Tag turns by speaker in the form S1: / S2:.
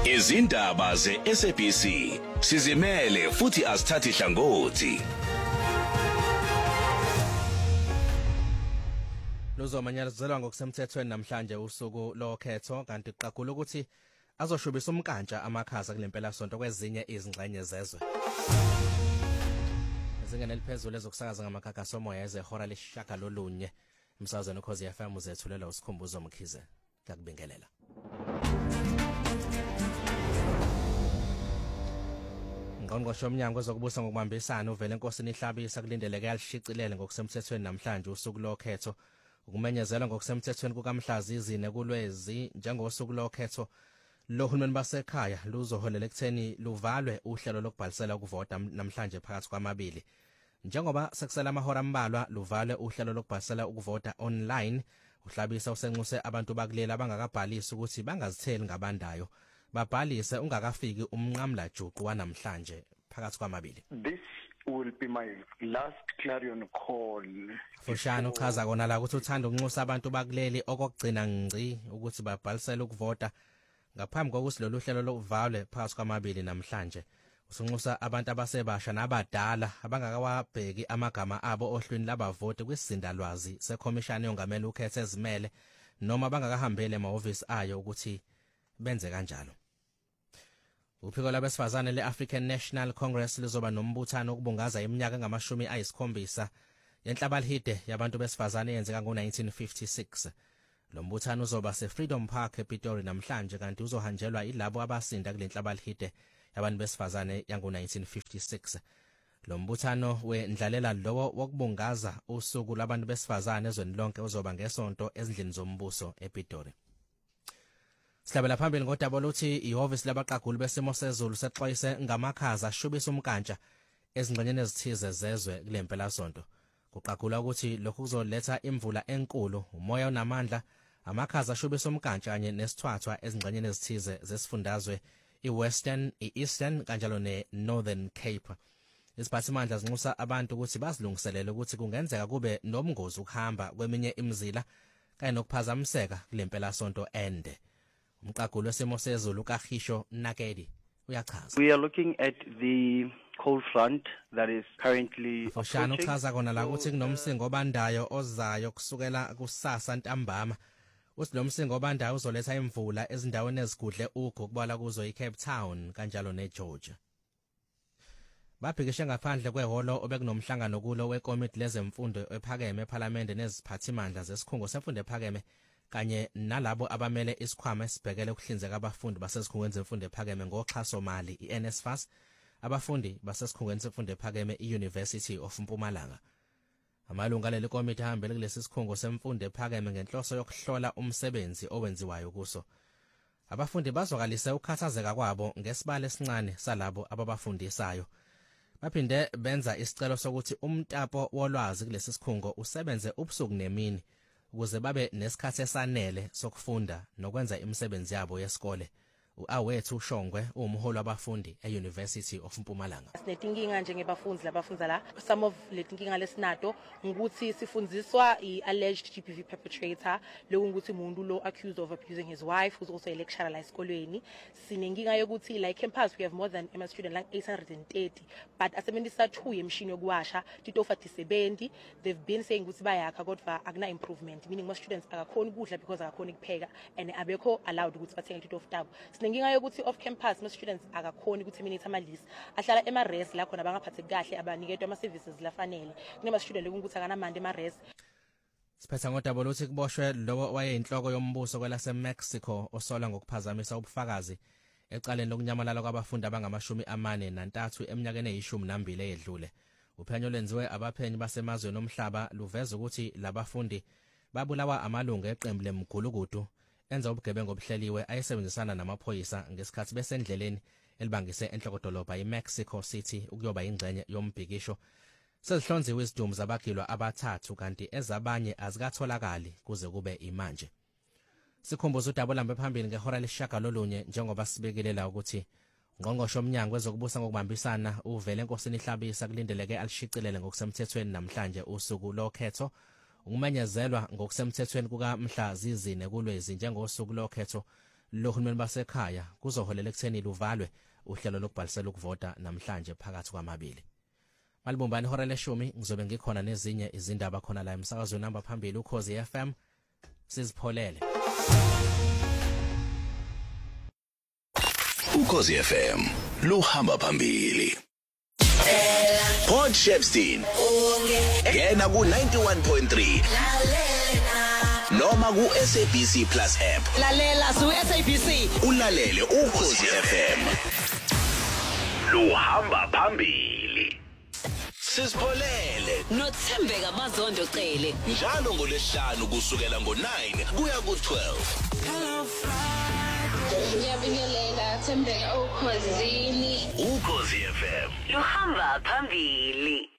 S1: Izindaba ze-SABC sizimele futhi asithathi hlangothi.
S2: Luzomanyalizelwa ngokusemthethweni namhlanje usuku lokhetho kanti kuqagula ukuthi azoshubisa umkantsha amakhaza kulempela sonto kwezinye izingxenye zezwe. Ezingene liphezulu ezokusakaza ngamakhakha somoya ezehora leshaka lolunye umsazweni ukhozi FM uzethulela usikhumbuzo Mkhize ngakubingelela. Ngqongqoshe yomnyango wezokubusa ngokubambisana uvele enkosini ihlabisa kulindeleke yalishicilele ngokusemthethweni namhlanje usuku lokhetho ukumenyezelwa ngokusemthethweni kukamhlazi izine kulwezi njengosuku lokhetho lohulumeni basekhaya luzoholela ekutheni luvalwe uhlelo lokubhalisela ukuvota namhlanje phakathi kwamabili njengoba sekusela amahora ambalwa luvalwe uhlelo lokubhalisela ukuvota online uhlabisa usenxuse abantu bakulela abangakabhalisi ukuthi bangazitheli ngabandayo babhalise ungakafiki umnqamla juqu wanamhlanje phakathi kwamabili.
S3: This will be my last clarion call.
S2: Fushane uchaza kona la ukuthi uthanda ukunxusa abantu bakuleli okugcina ngci ukuthi babhalisele ukuvota ngaphambi kokuthi lolu hlelo lokuvalwe phakathi kwamabili namhlanje. Usunxusa abantu abasebasha nabadala abangakawabheki amagama abo ohlwini labavoti kwisindalwazi sekhomishana yongamela ukhetho ezimele noma bangakahambele emahhovisi ayo ukuthi benze kanjalo. Uphiko labesifazane le-African National Congress lizoba nombuthano ukubungaza iminyaka ngama-70 yenhlabalihide yabantu besifazane eyenzeka ngo-1956. Lo mbuthano uzoba se-Freedom Park ePitori namhlanje kanti uzohanjelwa ilabo abasinda kule nhlabalihide yabantu besifazane yango-1956. Lo mbuthano wendlalela lowo wokubungaza usuku labantu besifazane ezweni lonke uzoba ngesonto ezindlini zombuso ePitori. Sihlabela phambili ngodaba lokuthi ihhovisi labaqaguli besimo sezulu sexwayise ngamakhaza ashubisa umkantsha ezingxenyeni ezithize zezwe kulempela sonto. Kuqagula ukuthi lokhu kuzoletha imvula enkulu, umoya onamandla, amakhaza ashubisa umkantsha kanye nesithwathwa ezingxenyeni ezithize zesifundazwe iWestern, iEastern kanjalo neNorthern Cape. Iziphathimandla zinxusa abantu ukuthi bazilungiselele ukuthi kungenzeka kube nomngozi ukuhamba kweminye imizila kanye nokuphazamiseka kulempela sonto ende. Umqagulo wesimo sezulu kaHisho Nakedi uyachaza.
S4: We are looking at the cold front that is currently
S2: Fushane uchaza kona la ukuthi kunomsingo obandayo ozayo kusukela kusasa ntambama. Uthi lo msingo obandayo uzoletha imvula ezindaweni ezigudle ukho kubala kuzo iCape Town kanjalo neGeorgia. Babhekishe ngaphandle kwehholo obekunomhlangano kulo wekomiti lezemfundo ephakeme eParliament neziphathimandla zesikhungo semfundo ephakeme kanye nalabo abamele isikhwama esibhekele ukuhlinzeka abafundi basesikhungweni semfundo ephakeme ngoxhaso mali iNSFAS abafundi basesikhungweni semfundo ephakeme iUniversity of Mpumalanga. Amalunga leli komiti ahambele kulesi sikhungo semfundo ephakeme ngenhloso yokuhlola umsebenzi owenziwayo kuso. Abafundi bazokalise ukukhathazeka kwabo ngesibalo esincane salabo ababafundisayo. Baphinde benza isicelo sokuthi umtapo wolwazi kulesi sikhungo usebenze ubusuku nemini ukuze babe nesikhathi esanele sokufunda nokwenza imisebenzi yabo yesikole. Uawethu Shongwe umholi wabafundi eUniversity of Mpumalanga.
S5: Sinetinkinga njengebafundi labafunda la. Some of letinkinga lesinato ukuthi sifundziswa i-alleged GBV perpetrator lo ukuthi umuntu lo accused of abusing his wife who's also a lecturer la esikolweni. Sinenkinga yokuthi like campus we have more than a student like 830 but asebenzisa 2 yemshini yokuwasha titofa tisebenti. They've been saying ukuthi bayakha kodwa akuna improvement meaning most students akakhona ukudla because akakhona ukupheka and abekho allowed ukuthi bathenge titofa tabo. Sinenkinga yokuthi off campus most students akakhona ukuthi minute amalisi ahlala ema-res la khona bangaphatheki kahle abaniketwa ama-services lafanele kunema student ukuthi akanamandi ema-res.
S2: Siphetha ngodaba lokuthi kuboshwe lowo wayeyinhloko yombuso kwelaseMexico osola ngokuphazamisa ubufakazi ecaleni lokunyamalala kwabafundi abangama-43 eminyakeni eyi-12 eyedlule. Uphenyo lwenziwe abaphenyi basemazweni omhlaba luveza ukuthi labafundi babulawa amalungu eqembu lemgulukudu enza ubugebengu obuhleliwe ayesebenzisana namaphoyisa ngesikhathi besendleleni elibangise enhlokodolobha iMexico City ukuyoba ingxenye yombhikisho. Sezihlonziwe izidumo zabagilwa abathathu kanti ezabanye azikatholakali kuze kube imanje. Sikhumbuza udaba lambe phambili ngehora leshaka lolunye njengoba sibekelela ukuthi ngqongqoshe yomnyango wezokubusa ngokubambisana uvele enkosini ihlabisa kulindeleke alishicilele ngokusemthethweni namhlanje usuku lokhetho ukumenyezelwa ngokusemthethweni kukamhla zizine kulwezi njengosuku lokhetho lohulumeni basekhaya kuzoholela ekutheni luvalwe uhlelo lokubhalisela ukuvota namhlanje phakathi kwamabili. Malibumbani ihora leshumi ngizobe ngikhona nezinye izindaba khona la emsakazweni namba phambili Ukhozi FM. Sizipholele.
S1: Ukhozi FM luhamba phambili. Port Shepstone yena ku 91.3 noma ku SABC Plus app.
S6: Lalela su SABC
S1: Ulalele Ukhozi FM luhamba phambili. Sizipholele
S6: noThembeka Mazondo Cele
S1: njalo ngolesihlanu kusukela ngo9 kuya ku12.
S7: Ngiyabingelela Thembeka Ukhozini.
S1: Ukhozi FM
S6: luhamba phambili.